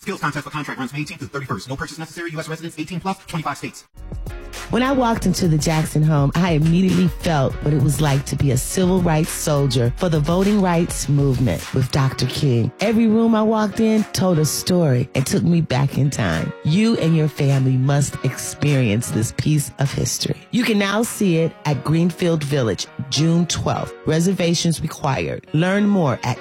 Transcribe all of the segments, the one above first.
skills contest for contract runs May 18th through 31st. No purchase necessary. U.S. residents 18 plus, 25 states. When I walked into the Jackson home, I immediately felt what it was like to be a civil rights soldier for the voting rights movement with Dr. King. Every room I walked in told a story and took me back in time. You and your family must experience this piece of history. You can now see it at Greenfield Village, June 12th. Reservations required. Learn more at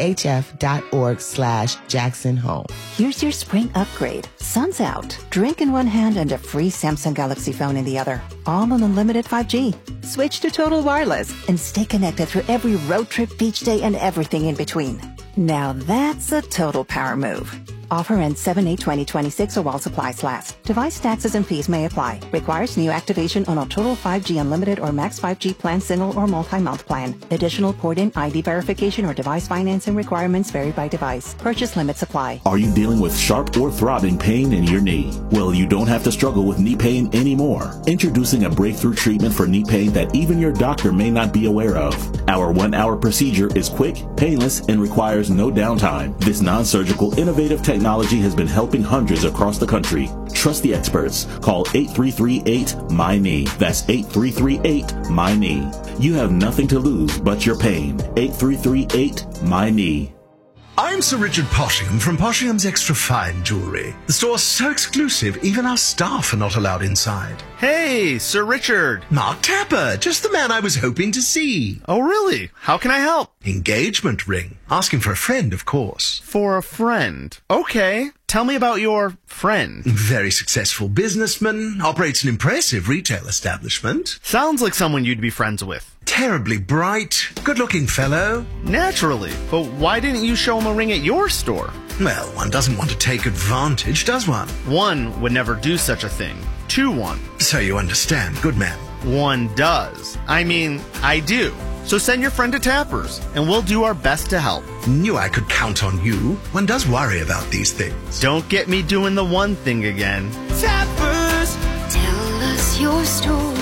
thf.org/Jackson Home. Here's your spring upgrade. Sun's out. Drink in one hand and a free Samsung Galaxy phone in the other. All on unlimited 5G. Switch to Total Wireless and stay connected through every road trip, beach day, and everything in between. Now that's a total power move. Offer ends 7/8/2026 or while supplies last. Device taxes and fees may apply. Requires new activation on a Total 5G Unlimited or Max 5G plan, single or multi-month plan. Additional port-in ID verification or device financing requirements vary by device. Purchase limits apply. Are you dealing with sharp or throbbing pain in your knee? Well, you don't have to struggle with knee pain anymore. Introducing a breakthrough treatment for knee pain that even your doctor may not be aware of. Our 1-hour procedure is quick, painless, and requires no downtime. This non-surgical, innovative technology has been helping hundreds across the country. Trust the experts. Call 8338-MY-KNEE. That's 8338-MY-KNEE. You have nothing to lose but your pain. 8338-MY-KNEE. I'm Sir Richard Poshingham from Poshingham's Extra Fine Jewelry. The store's so exclusive, even our staff are not allowed inside. Hey, Sir Richard. Mark Tapper, just the man I was hoping to see. Oh, really? How can I help? Engagement ring. Asking for a friend, of course. For a friend. Okay. Tell me about your friend. Very successful businessman, operates an impressive retail establishment. Sounds like someone you'd be friends with. Terribly bright, good-looking fellow. Naturally. But why didn't you show him a ring at your store? Well, one doesn't want to take advantage, does one? One would never do such a thing. 2-1. So you understand, good man. One does. I mean, I do. So send your friend to Tappers, and we'll do our best to help. Knew I could count on you. One does worry about these things. Don't get me doing the one thing again. Tappers, tell us your story.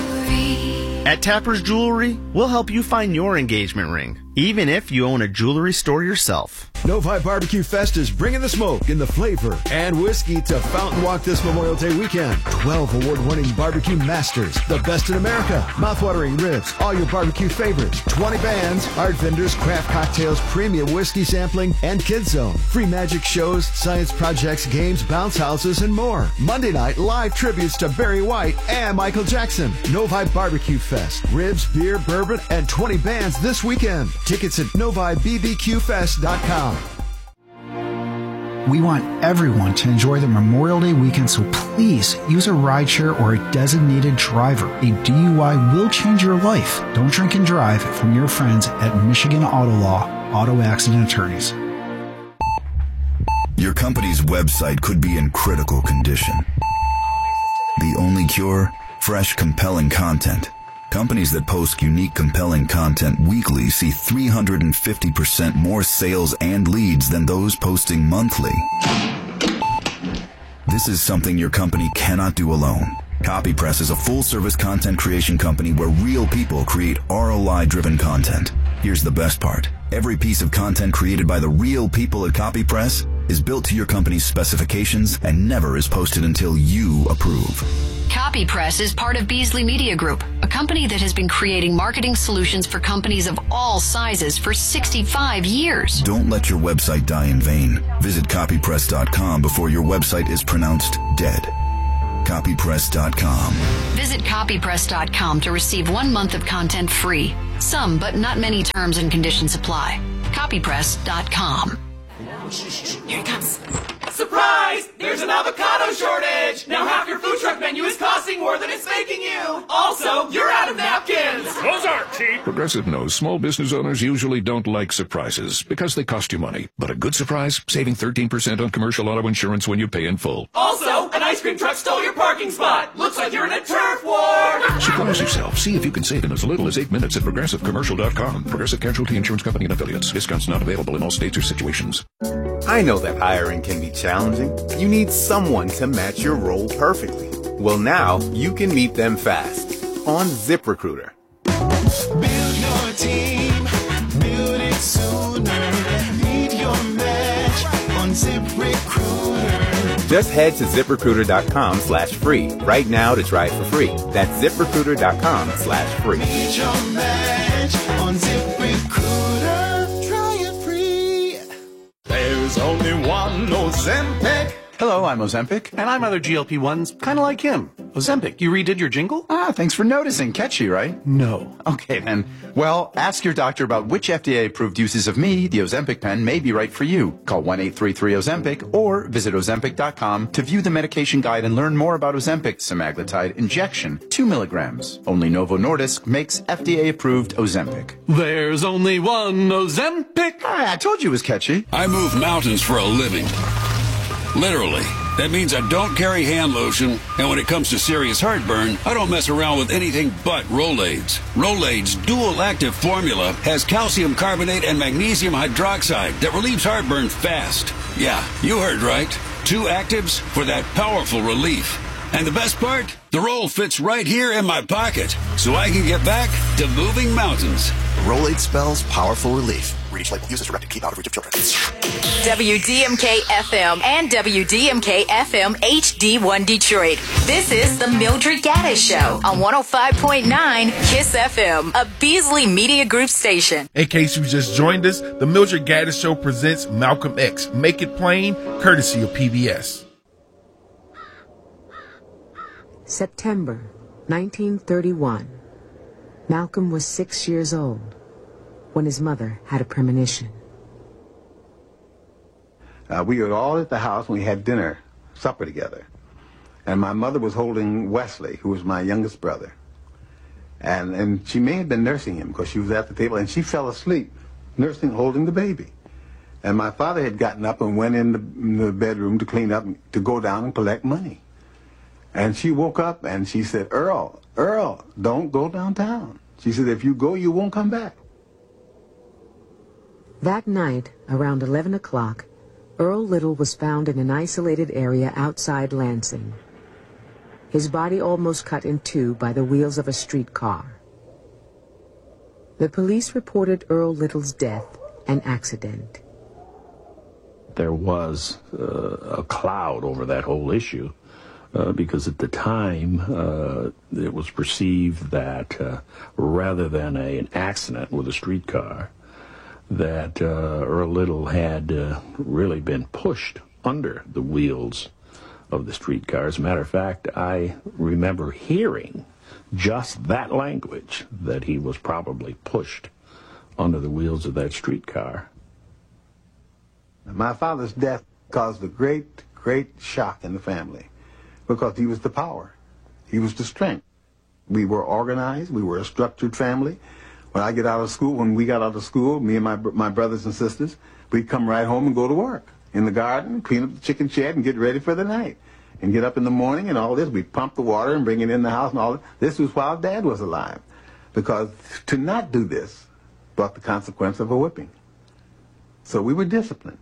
At Tappers Jewelry, we'll help you find your engagement ring, even if you own a jewelry store yourself. Novi Barbecue Fest is bringing the smoke and the flavor and whiskey to Fountain Walk this Memorial Day weekend. 12 award-winning barbecue masters, the best in America, mouthwatering ribs, all your barbecue favorites, 20 bands, art vendors, craft cocktails, premium whiskey sampling, and Kids Zone. Free magic shows, science projects, games, bounce houses, and more. Monday night, live tributes to Barry White and Michael Jackson. Novi Barbecue Fest. Ribs, beer, bourbon, and 20 bands this weekend. Tickets at NoviBBQFest.com. We want everyone to enjoy the Memorial Day weekend, so please use a rideshare or a designated driver. A DUI will change your life. Don't drink and drive from your friends at Michigan Auto Law, Auto Accident Attorneys. Your company's website could be in critical condition. The only cure? Fresh, compelling content. Companies that post unique, compelling content weekly see 350% more sales and leads than those posting monthly. This is something your company cannot do alone. CopyPress is a full-service content creation company where real people create ROI-driven content. Here's the best part. Every piece of content created by the real people at CopyPress is built to your company's specifications and never is posted until you approve. CopyPress is part of Beasley Media Group, a company that has been creating marketing solutions for companies of all sizes for 65 years. Don't let your website die in vain. Visit copypress.com before your website is pronounced dead. Copypress.com. Visit copypress.com to receive 1 month of content free. Some, but not many terms and conditions apply. Copypress.com. Here it comes. Surprise! There's an avocado shortage! Now half your food truck menu is costing more than it's making you! Also, you're out of napkins! Those aren't cheap! Progressive knows small business owners usually don't like surprises because they cost you money. But a good surprise, saving 13% on commercial auto insurance when you pay in full. Also, an ice cream truck stole your parking spot! Looks like you're in a turf war! Surprise yourself. See if you can save in as little as 8 minutes at ProgressiveCommercial.com. Progressive Casualty Insurance Company and Affiliates. Discounts not available in all states or situations. I know that hiring can be challenging. You need someone to match your role perfectly. Well, now you can meet them fast on ZipRecruiter. Build your team, build it sooner. Need your match on ZipRecruiter. Just head to ZipRecruiter.com/free right now to try it for free. That's ZipRecruiter.com/free. Meet your match on ZipRecruiter. Try it free. There's only one Ozempic. Hello, I'm Ozempic, and I'm other GLP-1s, kind of like him. Ozempic, you redid your jingle? Thanks for noticing. Catchy, right? No. Okay, then. Well, ask your doctor about which FDA-approved uses of me, the Ozempic pen, may be right for you. Call 1-833-OZEMPIC or visit Ozempic.com to view the medication guide and learn more about Ozempic semaglutide injection, 2 milligrams. Only Novo Nordisk makes FDA-approved Ozempic. There's only one Ozempic. I told you it was catchy. I move mountains for a living. Literally. That means I don't carry hand lotion, and when it comes to serious heartburn, I don't mess around with anything but Rolaids. Rolaids' dual-active formula has calcium carbonate and magnesium hydroxide that relieves heartburn fast. Yeah, you heard right. 2 actives for that powerful relief. And the best part? The roll fits right here in my pocket, so I can get back to moving mountains. Rolaid spells powerful relief. Read each label. Use as directed. Keep out of reach of children. WDMK-FM and WDMK-FM HD1 Detroit. This is the Mildred Gaddis Show on 105.9 KISS FM, a Beasley Media Group station. In case you just joined us, the Mildred Gaddis Show presents Malcolm X. Make It Plain, courtesy of PBS. September 1931. Malcolm was 6 years old when his mother had a premonition. We were all at the house and we had supper together. And my mother was holding Wesley, who was my youngest brother. And she may have been nursing him because she was at the table and she fell asleep, holding the baby. And my father had gotten up and went in the bedroom to clean up, to go down and collect money. And she woke up and she said, Earl, don't go downtown. She said, if you go, you won't come back. That night, around 11 o'clock, Earl Little was found in an isolated area outside Lansing. His body almost cut in two by the wheels of a streetcar. The police reported Earl Little's death an accident. There was a cloud over that whole issue. Because at the time, it was perceived that rather than an accident with a streetcar, that Earl Little had really been pushed under the wheels of the streetcar. As a matter of fact, I remember hearing just that language, that he was probably pushed under the wheels of that streetcar. My father's death caused a great, great shock in the family. Because he was the power. He was the strength. We were organized. We were a structured family. When we got out of school, me and my brothers and sisters, we'd come right home and go to work. In the garden, clean up the chicken shed and get ready for the night. And get up in the morning and all this. We'd pump the water and bring it in the house and all this. This was while Dad was alive. Because to not do this brought the consequence of a whipping. So we were disciplined.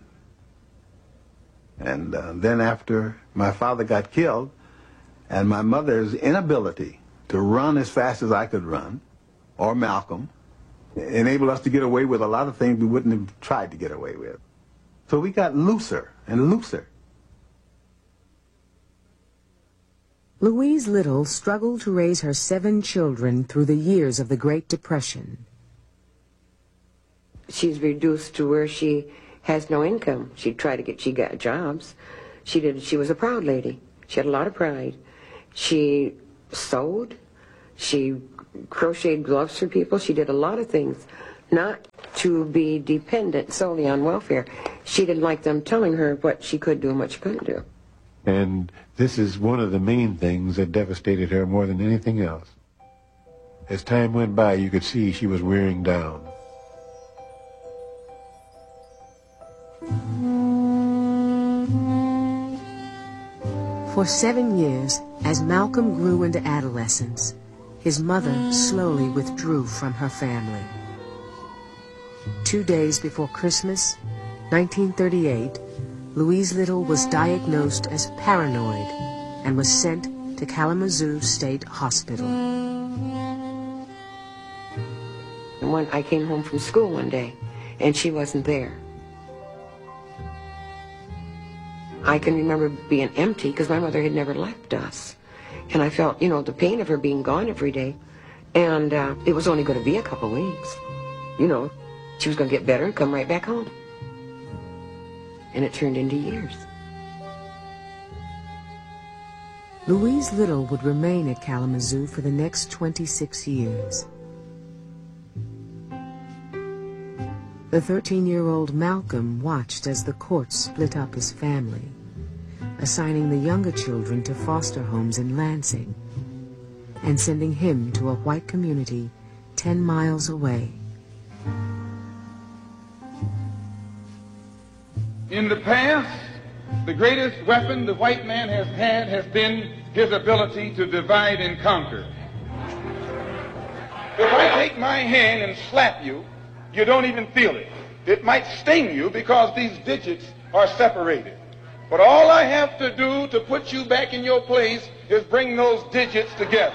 And then after my father got killed, and my mother's inability to run as fast as I could run, or Malcolm, enabled us to get away with a lot of things we wouldn't have tried to get away with. So we got looser and looser. Louise Little struggled to raise her 7 children through the years of the Great Depression. She's reduced to where she has no income. She got jobs. She was a proud lady. She had a lot of pride. She sewed. She crocheted gloves for people. She did a lot of things, not to be dependent solely on welfare. She didn't like them telling her what she could do and what she couldn't do. And this is one of the main things that devastated her more than anything else. As time went by, you could see she was wearing down. For 7 years, as Malcolm grew into adolescence, his mother slowly withdrew from her family. 2 days before Christmas, 1938, Louise Little was diagnosed as paranoid and was sent to Kalamazoo State Hospital. I came home from school one day, and she wasn't there. I can remember being empty because my mother had never left us. And I felt, the pain of her being gone every day. And it was only going to be a couple weeks. She was going to get better and come right back home. And it turned into years. Louise Little would remain at Kalamazoo for the next 26 years. The 13-year-old Malcolm watched as the courts split up his family, assigning the younger children to foster homes in Lansing, and sending him to a white community 10 miles away. In the past, the greatest weapon the white man has had has been his ability to divide and conquer. If I take my hand and slap you, you don't even feel it. It might sting you because these digits are separated. But all I have to do to put you back in your place is bring those digits together.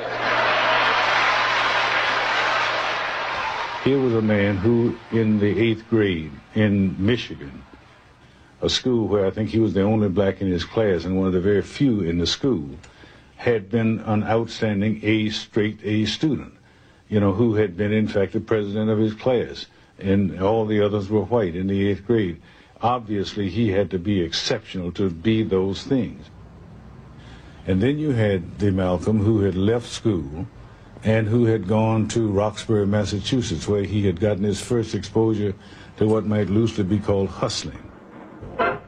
Here was a man who, in the 8th grade in Michigan, a school where I think he was the only black in his class and one of the very few in the school, had been an outstanding straight A student, who had been, in fact, the president of his class. And all the others were white in the 8th grade. Obviously, he had to be exceptional to be those things. And then you had the Malcolm who had left school and who had gone to Roxbury, Massachusetts, where he had gotten his first exposure to what might loosely be called hustling.